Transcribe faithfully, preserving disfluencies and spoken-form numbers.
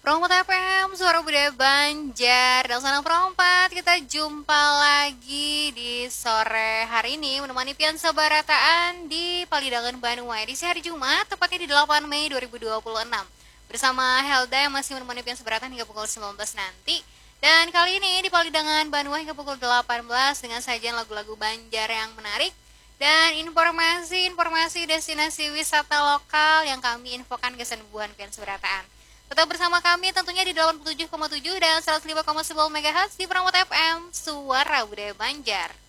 Promot F M, Suara Budaya Banjar. Dan senang perompat, kita jumpa lagi di sore hari ini menemani Pian Sabarataan di Palidangan Bandung edisi hari Jumat, tepatnya di delapan Mei dua ribu dua puluh enam. Bersama Helda yang masih menemani Pian Sabarataan hingga pukul sembilan belas nanti. Dan kali ini di Palidangan Bandung hingga pukul delapan belas dengan sajian lagu-lagu Banjar yang menarik dan informasi-informasi destinasi wisata lokal yang kami infokan ke Senbuan Pian Sabarataan. Tetap bersama kami tentunya di delapan puluh tujuh koma tujuh dan seratus lima koma satu MHz di Promot F M, Suara Budaya Banjar.